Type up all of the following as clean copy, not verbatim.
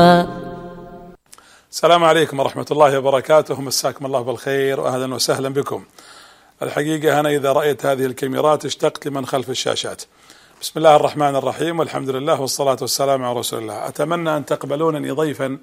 السلام عليكم ورحمة الله وبركاته. مساكم الله بالخير وأهلا وسهلا بكم. الحقيقة أنا إذا رأيت هذه الكاميرات اشتقت لمن خلف الشاشات. بسم الله الرحمن الرحيم، والحمد لله والصلاة والسلام على رسول الله. أتمنى أن تقبلونني ضيفا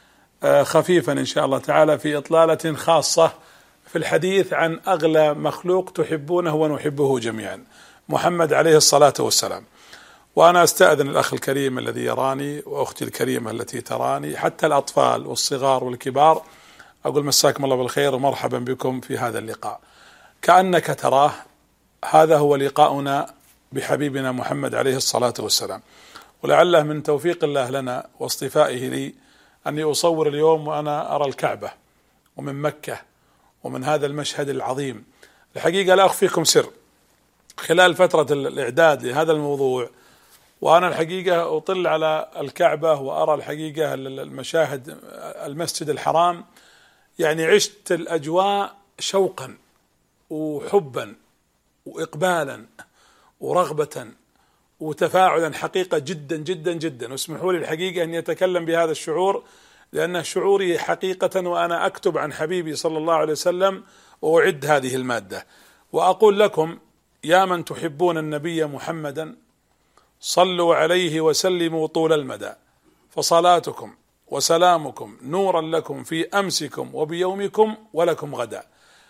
خفيفا إن شاء الله تعالى في إطلالة خاصة في الحديث عن أغلى مخلوق تحبونه ونحبه جميعا، محمد عليه الصلاة والسلام. وأنا أستأذن الأخ الكريم الذي يراني وأختي الكريمة التي تراني، حتى الأطفال والصغار والكبار، أقول مساكم الله بالخير ومرحبا بكم في هذا اللقاء. كأنك تراه، هذا هو لقاؤنا بحبيبنا محمد عليه الصلاة والسلام. ولعله من توفيق الله لنا واصطفائه لي أني أصور اليوم وأنا أرى الكعبة ومن مكة ومن هذا المشهد العظيم. الحقيقة لا أخفيكم سر، خلال فترة الإعداد لهذا الموضوع وأنا الحقيقة أطل على الكعبة وأرى الحقيقة المشاهد المسجد الحرام، يعني عشت الأجواء شوقا وحبا وإقبالا ورغبة وتفاعلا حقيقة جدا جدا جدا. واسمحوا لي الحقيقة أن يتكلم بهذا الشعور، لأنه شعوري حقيقة وأنا أكتب عن حبيبي صلى الله عليه وسلم وأعد هذه المادة. وأقول لكم يا من تحبون النبي محمدا صلوا عليه وسلموا طول المدى، فصلاتكم وسلامكم نورا لكم في أمسكم وبيومكم ولكم غدا.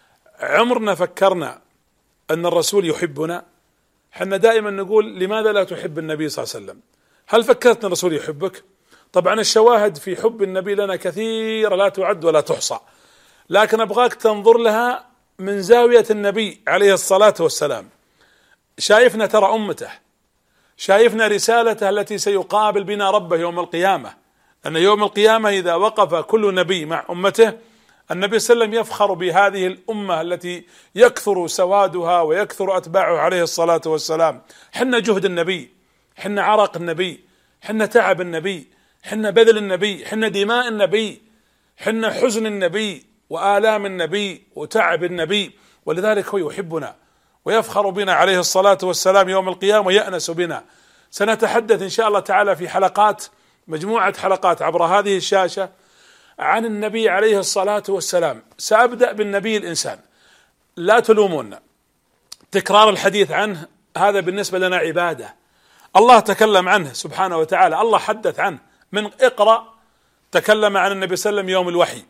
عمرنا فكرنا أن الرسول يحبنا؟ حنا دائما نقول لماذا لا تحب النبي صلى الله عليه وسلم؟ هل فكرت أن الرسول يحبك؟ طبعا الشواهد في حب النبي لنا كثيرة لا تعد ولا تحصى، لكن أبغاك تنظر لها من زاوية النبي عليه الصلاة والسلام. شايفنا ترى أمته، شايفنا رسالته التي سيقابل بنا ربه يوم القيامة، أن يوم القيامة إذا وقف كل نبي مع أمته، النبي صلى الله عليه وسلم يفخر بهذه الأمة التي يكثر سوادها ويكثر أتباعه عليه الصلاة والسلام. حنا جهد النبي، حنا عرق النبي، حنا تعب النبي، حنا بذل النبي، حنا دماء النبي، حنا حزن النبي وآلام النبي وتعب النبي، ولذلك هو يحبنا ويفخر بنا عليه الصلاة والسلام يوم القيامة ويأنس بنا. سنتحدث إن شاء الله تعالى في حلقات، مجموعة حلقات عبر هذه الشاشة عن النبي عليه الصلاة والسلام. سأبدأ بالنبي الإنسان، لا تلومونا، تكرار الحديث عنه هذا بالنسبة لنا عبادة. الله تكلم عنه سبحانه وتعالى، الله حدث عنه من اقرأ، تكلم عن النبي صلى الله عليه وسلم يوم الوحي،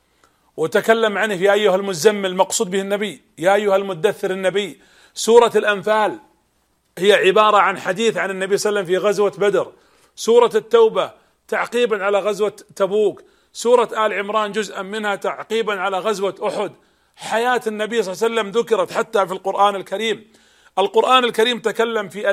وتكلم عنه يا أيها المزمل، المقصود به النبي، يا أيها المدثر النبي. سورة الأنفال هي عبارة عن حديث عن النبي صلى الله عليه وسلم في غزوة بدر. سورة التوبة تعقيبا على غزوة تبوك. سورة آل عمران جزءا منها تعقيبا على غزوة أحد. حياة النبي صلى الله عليه وسلم ذكرت حتى في القرآن الكريم. القرآن الكريم تكلم في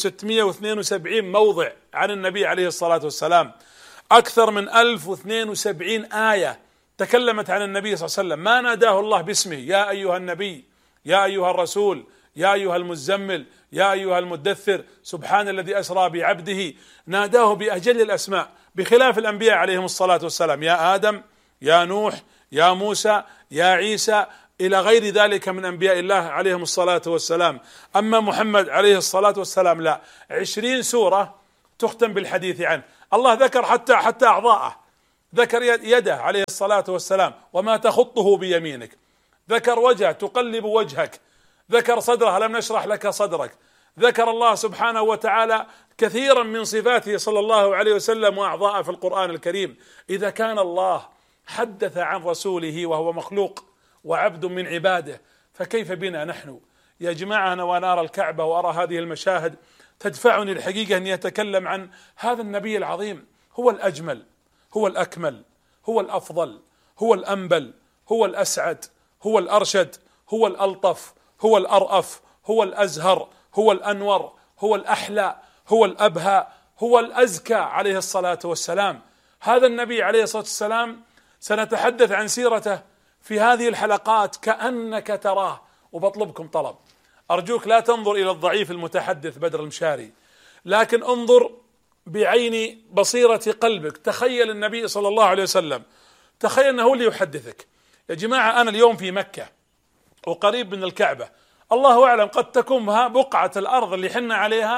2672 موضع عن النبي عليه الصلاة والسلام. أكثر من 1072 آية تكلمت عن النبي صلى الله عليه وسلم. ما ناداه الله باسمه يا أيها النبي، يا أيها الرسول، يا أيها المزمل، يا أيها المدثر. سبحان الذي أسرى بعبده، ناداه بأجل الأسماء، بخلاف الأنبياء عليهم الصلاة والسلام، يا آدم، يا نوح، يا موسى، يا عيسى، إلى غير ذلك من أنبياء الله عليهم الصلاة والسلام. أما محمد عليه الصلاة والسلام لا، 20 سورة تختم بالحديث عنه. الله ذكر حتى أعضاءه، ذكر يده عليه الصلاة والسلام وما تخطه بيمينك، ذكر وجهه تقلب وجهك، ذكر صدره لم نشرح لك صدرك، ذكر الله سبحانه وتعالى كثيرا من صفاته صلى الله عليه وسلم وأعضاءه في القرآن الكريم. إذا كان الله حدث عن رسوله وهو مخلوق وعبد من عباده، فكيف بنا نحن يا جماعة؟ أنا وأنا أرى الكعبة وأرى هذه المشاهد تدفعني الحقيقة أن يتكلم عن هذا النبي العظيم. هو الأجمل، هو الأكمل، هو الأفضل، هو الأنبل، هو الأسعد، هو الأرشد، هو الألطف، هو الأرأف، هو الأزهر، هو الأنور، هو الأحلى، هو الأبهى، هو الأزكى عليه الصلاة والسلام. هذا النبي عليه الصلاة والسلام سنتحدث عن سيرته في هذه الحلقات كأنك تراه. وبطلبكم طلب، أرجوك لا تنظر إلى الضعيف المتحدث بدر المشاري، لكن انظر بعين بصيرة قلبك. تخيل النبي صلى الله عليه وسلم، تخيل أنه هو اللي يحدثك. يا جماعة أنا اليوم في مكة وقريب من الكعبة، الله أعلم قد تكون بقعة الأرض اللي حنا عليها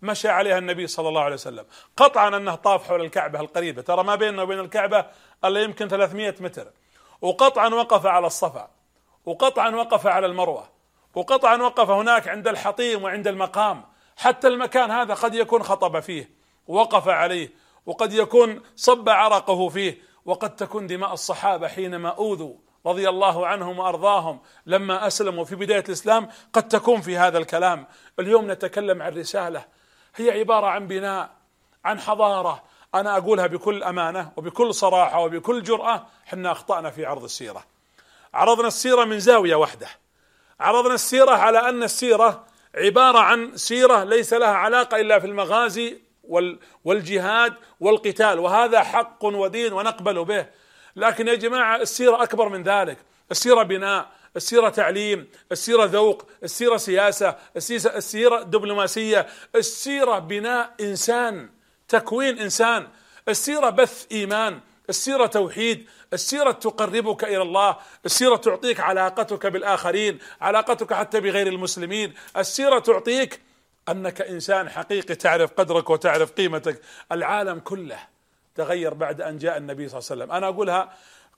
مشى عليها النبي صلى الله عليه وسلم، قطعا أنه طاف حول الكعبة القريبة، ترى ما بيننا وبين الكعبة إلا يمكن 300 متر، وقطعا وقف على الصفا، وقطعا وقف على المروة، وقطعا وقف هناك عند الحطيم وعند المقام. حتى المكان هذا قد يكون خطب فيه ووقف عليه، وقد يكون صب عرقه فيه، وقد تكون دماء الصحابة حينما أوذوا رضي الله عنهم وأرضاهم لما أسلموا في بداية الإسلام قد تكون في هذا الكلام. اليوم نتكلم عن رسالة هي عبارة عن بناء، عن حضارة. أنا أقولها بكل أمانة وبكل صراحة وبكل جرأة، حنا أخطأنا في عرض السيرة. عرضنا السيرة من زاوية واحدة، عرضنا السيرة على أن السيرة عبارة عن سيرة ليس لها علاقة إلا في المغازي والجهاد والقتال، وهذا حق ودين ونقبل به. لكن يا جماعة السيرة أكبر من ذلك. السيرة بناء، السيرة تعليم، السيرة ذوق، السيرة سياسة، السيرة دبلوماسية، السيرة بناء إنسان، تكوين إنسان، السيرة بث إيمان، السيرة توحيد، السيرة تقربك إلى الله، السيرة تعطيك علاقتك بالآخرين، علاقتك حتى بغير المسلمين، السيرة تعطيك أنك إنسان حقيقي تعرف قدرك وتعرف قيمتك. العالم كله تغير بعد أن جاء النبي صلى الله عليه وسلم. أنا أقولها،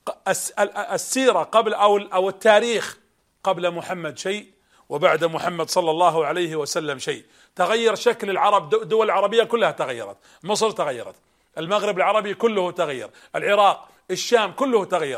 السيرة قبل أو التاريخ قبل محمد شيء، وبعد محمد صلى الله عليه وسلم شيء. تغير شكل العرب، الدول العربية كلها تغيرت، مصر تغيرت، المغرب العربي كله تغير، العراق، الشام كله تغير،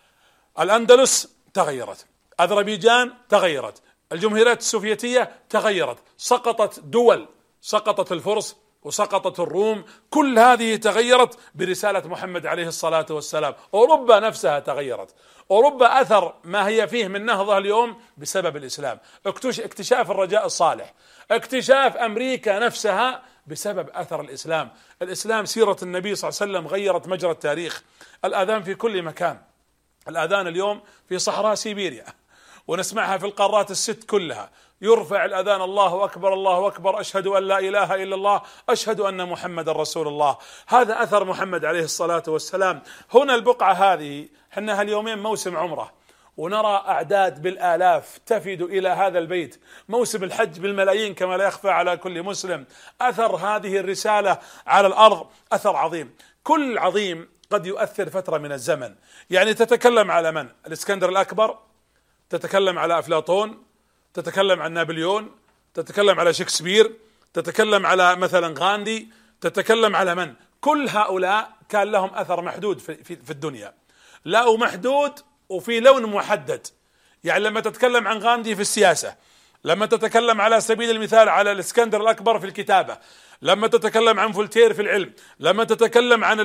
الأندلس تغيرت، أذربيجان تغيرت، الجمهوريات السوفيتية تغيرت، سقطت دول، سقطت الفرس وسقطت الروم، كل هذه تغيرت برسالة محمد عليه الصلاة والسلام. أوروبا نفسها تغيرت، أوروبا أثر ما هي فيه من نهضة اليوم بسبب الإسلام، اكتشاف الرجاء الصالح، اكتشاف أمريكا نفسها بسبب أثر الإسلام. الإسلام، سيرة النبي صلى الله عليه وسلم غيرت مجرى التاريخ. الآذان في كل مكان، الآذان اليوم في صحراء سيبيريا ونسمعها في القارات الست كلها، يرفع الأذان الله أكبر الله أكبر، أشهد أن لا إله إلا الله، أشهد أن محمد رسول الله. هذا أثر محمد عليه الصلاة والسلام. هنا البقعة هذه حنا هاليومين موسم عمره، ونرى أعداد بالآلاف تفد إلى هذا البيت، موسم الحج بالملايين كما لا يخفى على كل مسلم. أثر هذه الرسالة على الأرض أثر عظيم. كل عظيم قد يؤثر فترة من الزمن. يعني تتكلم على من؟ الإسكندر الأكبر، تتكلم على أفلاطون، تتكلم عن نابليون، تتكلم على شكسبير، تتكلم على مثلا غاندي، تتكلم على من؟ كل هؤلاء كان لهم أثر محدود في الدنيا، لا محدود وفي لون محدد. يعني لما تتكلم عن غاندي في السياسة، لما تتكلم على سبيل المثال على الإسكندر الأكبر في الكتابة، لما تتكلم عن فولتير في العلم، لما تتكلم عن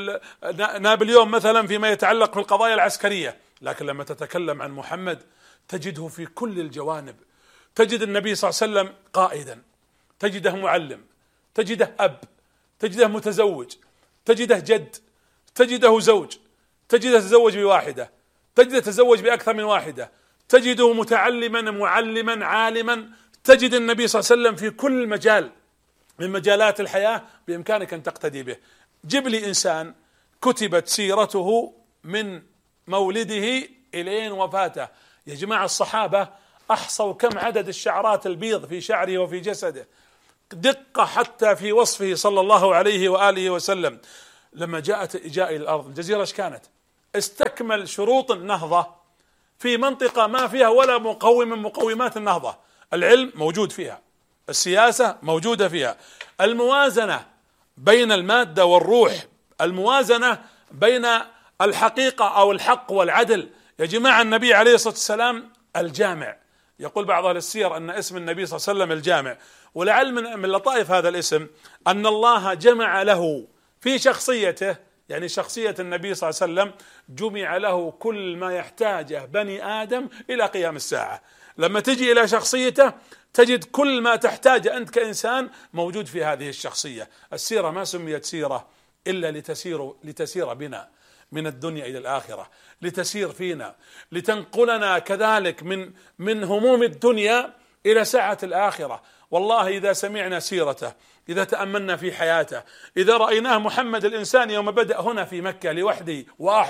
نابليون مثلا فيما يتعلق في القضايا العسكرية، لكن لما تتكلم عن محمد تجده في كل الجوانب. تجد النبي صلى الله عليه وسلم قائدا، تجده معلم، تجده أب، تجده متزوج، تجده جد، تجده زوج، تجده تزوج بواحدة، تجده تزوج بأكثر من واحدة، تجده متعلما معلما عالما. تجد النبي صلى الله عليه وسلم في كل مجال من مجالات الحياة بإمكانك أن تقتدي به. جيب لي إنسان كتبت سيرته من مولده إلين وفاته. يا جماعة الصحابة أحصوا كم عدد الشعرات البيض في شعره وفي جسده، دقة حتى في وصفه صلى الله عليه وآله وسلم. لما جاء إلى الأرض الجزيرة ايش كانت؟ استكمل شروط النهضة في منطقة ما فيها ولا مقوم من مقومات النهضة. العلم موجود فيها، السياسة موجودة فيها، الموازنة بين المادة والروح، الموازنة بين الحقيقة أو الحق والعدل. يا جماعة النبي عليه الصلاة والسلام الجامع، يقول بعض أهل السير أن اسم النبي صلى الله عليه وسلم الجامع، ولعل من لطائف هذا الاسم أن الله جمع له في شخصيته، يعني شخصية النبي صلى الله عليه وسلم جمع له كل ما يحتاجه بني آدم إلى قيام الساعة. لما تجي إلى شخصيته تجد كل ما تحتاجه أنت كإنسان موجود في هذه الشخصية. السيرة ما سميت سيرة إلا لتسير بنا من الدنيا إلى الآخرة، لتسير فينا، لتنقلنا كذلك من هموم الدنيا إلى ساعة الآخرة. والله إذا سمعنا سيرته، إذا تأملنا في حياته، إذا رأيناه محمد الإنسان يوم بدأ هنا في مكة لوحده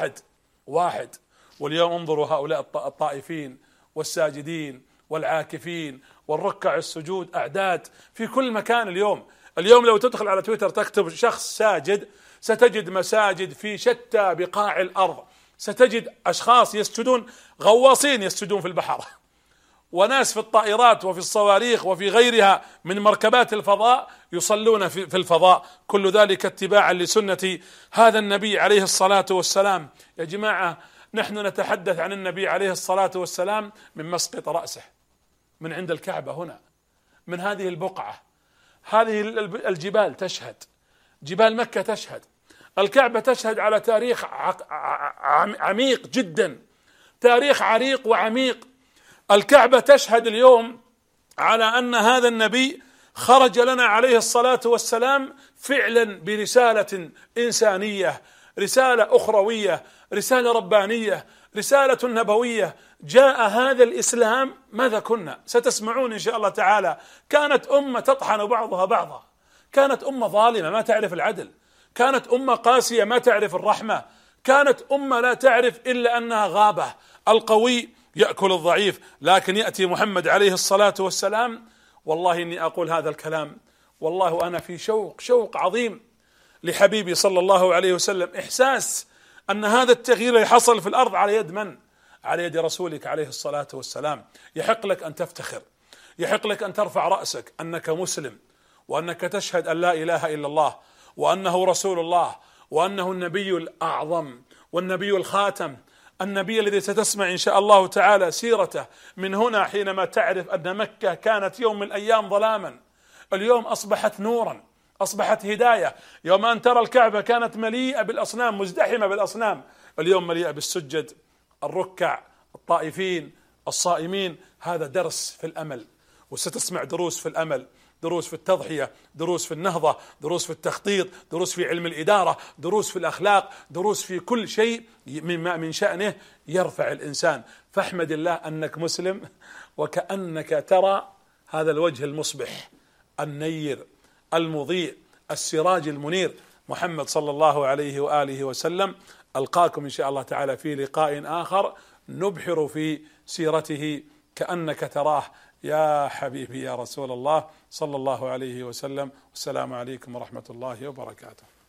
واحد، واليوم انظروا هؤلاء الطائفين والساجدين والعاكفين والركع السجود، أعداد في كل مكان اليوم. اليوم لو تدخل على تويتر تكتب شخص ساجد ستجد مساجد في شتى بقاع الأرض، ستجد أشخاص يسجدون، غواصين يسجدون في البحر، وناس في الطائرات وفي الصواريخ وفي غيرها من مركبات الفضاء يصلون في الفضاء. كل ذلك اتباعا لسنة هذا النبي عليه الصلاة والسلام. يا جماعة نحن نتحدث عن النبي عليه الصلاة والسلام من مسقط رأسه، من عند الكعبة هنا، من هذه البقعة. هذه الجبال تشهد، جبال مكة تشهد، الكعبة تشهد على تاريخ عميق جدا، تاريخ عريق وعميق. الكعبة تشهد اليوم على أن هذا النبي خرج لنا عليه الصلاة والسلام فعلا برسالة إنسانية، رسالة أخروية، رسالة ربانية، رسالة نبوية. جاء هذا الإسلام، ماذا كنا؟ ستسمعون إن شاء الله تعالى. كانت أمة تطحن بعضها بعضا، كانت أمة ظالمة ما تعرف العدل، كانت أمة قاسية ما تعرف الرحمة، كانت أمة لا تعرف إلا أنها غابة، القوي يأكل الضعيف. لكن يأتي محمد عليه الصلاة والسلام، والله إني أقول هذا الكلام والله وأنا في شوق عظيم لحبيبي صلى الله عليه وسلم، إحساس أن هذا التغيير اللي حصل في الأرض على يد من؟ على يد رسولك عليه الصلاة والسلام. يحق لك أن تفتخر، يحق لك أن ترفع رأسك أنك مسلم، وأنك تشهد أن لا إله إلا الله، وأنه رسول الله، وأنه النبي الأعظم والنبي الخاتم، النبي الذي ستسمع إن شاء الله تعالى سيرته من هنا، حينما تعرف أن مكة كانت يوم من الأيام ظلاما، اليوم أصبحت نورا، أصبحت هداية. يوم أن ترى الكعبة كانت مليئة بالأصنام، مزدحمة بالأصنام، اليوم مليئة بالسجد، الركع، الطائفين، الصائمين. هذا درس في الأمل، وستسمع دروس في الأمل، دروس في التضحية، دروس في النهضة، دروس في التخطيط، دروس في علم الإدارة، دروس في الأخلاق، دروس في كل شيء مما من شأنه يرفع الإنسان. فاحمد الله أنك مسلم، وكأنك ترى هذا الوجه المصبح النير المضيء السراج المنير، محمد صلى الله عليه وآله وسلم. ألقاكم إن شاء الله تعالى في لقاء آخر نبحر في سيرته كأنك تراه يا حبيبي يا رسول الله صلى الله عليه وسلم. والسلام عليكم ورحمة الله وبركاته.